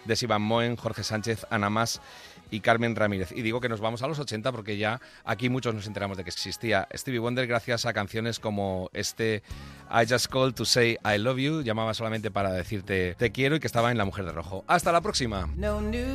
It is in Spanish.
de Sivan Moen, Jorge Sánchez, Ana Mas y Carmen Ramírez. Y digo que nos vamos a los 80 porque ya aquí muchos nos enteramos de que existía Stevie Wonder gracias a canciones como I Just Called to Say I Love You, llamaba solamente para decirte te quiero, y que estaba en La Mujer de Rojo. ¡Hasta la próxima!